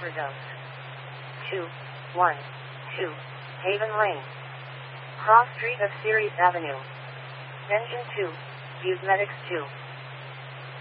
overdose. 2. 1. 2. Haven Lane. Cross Street of Ceres Avenue. Engine 2. Use Medics 2.